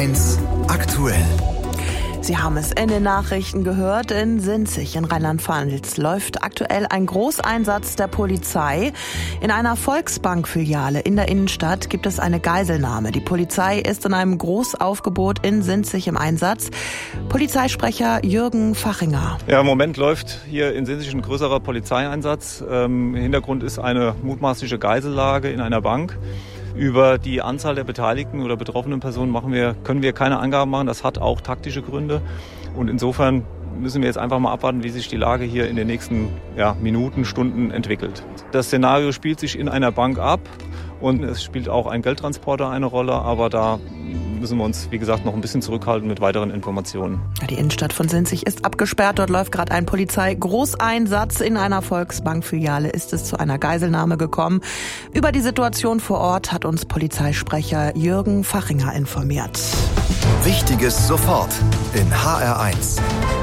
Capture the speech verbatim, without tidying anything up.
eins aktuell. Sie haben es in den Nachrichten gehört. In Sinzig in Rheinland-Pfalz läuft aktuell ein Großeinsatz der Polizei. In einer Volksbank-Filiale in der Innenstadt gibt es eine Geiselnahme. Die Polizei ist in einem Großaufgebot in Sinzig im Einsatz. Polizeisprecher Jürgen Fachinger. Ja, im Moment läuft hier in Sinzig ein größerer Polizeieinsatz. Ähm, Hintergrund ist eine mutmaßliche Geisellage in einer Bank. Über die Anzahl der beteiligten oder betroffenen Personen machen wir, können wir keine Angaben machen. Das hat auch taktische Gründe. Und insofern müssen wir jetzt einfach mal abwarten, wie sich die Lage hier in den nächsten ja, Minuten, Stunden entwickelt. Das Szenario spielt sich in einer Bank ab und es spielt auch ein Geldtransporter eine Rolle. Aber da müssen wir uns, wie gesagt, noch ein bisschen zurückhalten mit weiteren Informationen. Die Innenstadt von Sinzig ist abgesperrt. Dort läuft gerade ein Polizei-Großeinsatz. In einer Volksbank-Filiale ist es zu einer Geiselnahme gekommen. Über die Situation vor Ort hat uns Polizeisprecher Jürgen Fachinger informiert. Wichtiges sofort in H R eins.